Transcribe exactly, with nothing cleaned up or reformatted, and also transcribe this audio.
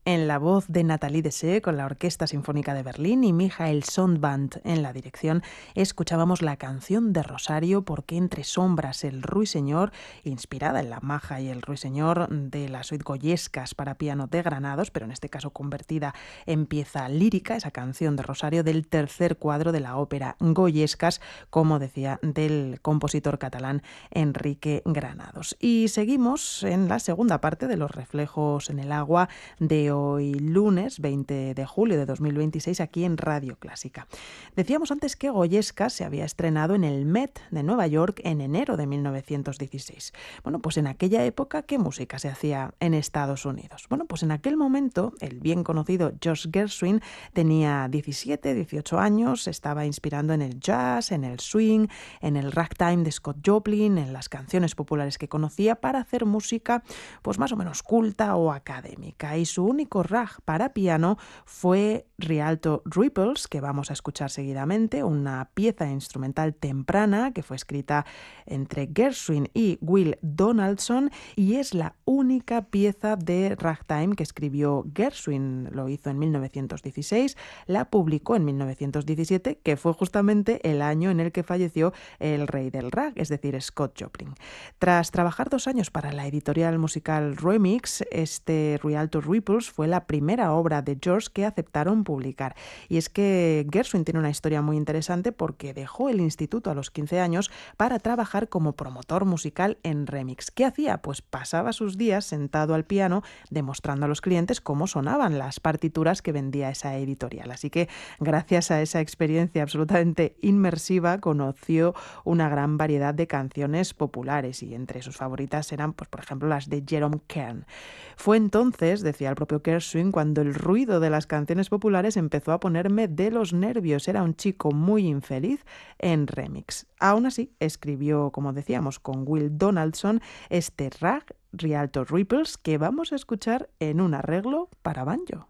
en la voz de Nathalie Dessay con la Orquesta Sinfónica de Berlín y Michael Sundband en la dirección, escuchábamos la canción de Rosario, Porque entre sombras el ruiseñor, inspirada en la maja y el ruiseñor de la suite Goyescas para piano de Granados, pero en este caso convertida en pieza lírica, esa canción de Rosario del tercer cuadro de la ópera Goyescas, como decía, del compositor catalán Enrique Granados. Y seguimos en la segunda parte de Los reflejos en el agua de hoy lunes veinte de julio de dos mil veintiséis aquí en Radio Clásica. Decíamos antes que Goyescas se había estrenado en el Met de Nueva York en enero de mil novecientos dieciséis. Bueno, pues en aquella época, ¿qué música se hacía en Estados Unidos? Bueno, pues en aquel momento el bien conocido George Gershwin tenía diecisiete, dieciocho años, estaba inspirando en el jazz, en el swing, en el ragtime de Scott Joplin, en las canciones populares que conocía para hacer música pues más o menos culta o académica. Y su único rag para piano fue Rialto Ripples, que vamos a escuchar seguidamente, una pieza instrumental temprana que fue escrita entre Gershwin y Will Donaldson y es la única pieza de ragtime que escribió Gershwin. Lo hizo en mil novecientos dieciséis, la publicó en mil novecientos diecisiete, que fue justamente el año en el que falleció el rey del rag, es decir, Scott Joplin. Tras trabajar dos años para la editorial musical Remix, este Rialto Ripples fue la primera obra de George que aceptaron publicar. Y es que Gershwin tiene una historia muy interesante porque dejó el instituto a los quince años para trabajar como promotor musical en Remix. ¿Qué hacía? Pues pasaba sus días sentado al piano demostrando a los clientes cómo sonaban las partituras que vendía esa editorial. Así que gracias a esa experiencia absolutamente inmersiva conoció una gran variedad de canciones populares y entre sus favoritas eran, pues, por ejemplo, las de Jerome Kern. Fue entonces, decía el propio Gershwin, cuando el ruido de las canciones populares empezó a ponerme de los nervios. Era un chico muy infeliz en Remix. Aún así, escribió, como decíamos, con Will Donaldson este rag Rialto Ripples que vamos a escuchar en un arreglo para banjo.